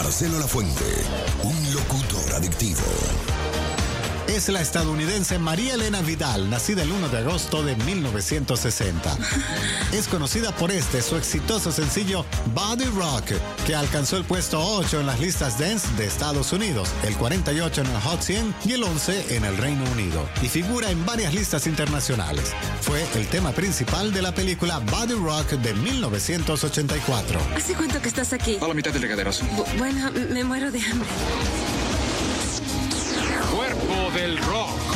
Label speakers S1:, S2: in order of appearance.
S1: Marcelo Lafuente, un locutor adictivo.
S2: Es la estadounidense María Elena Vidal, nacida el 1 de agosto de 1960. Es conocida por su exitoso sencillo Body Rock, que alcanzó el puesto 8 en las listas dance de Estados Unidos, el 48 en el Hot 100 y el 11 en el Reino Unido, y figura en varias listas internacionales. Fue el tema principal de la película Body Rock de 1984.
S3: ¿Hace cuánto que estás aquí?
S4: A la mitad del regadero.
S3: Bueno, me muero de hambre.
S5: Cuerpo del Rock.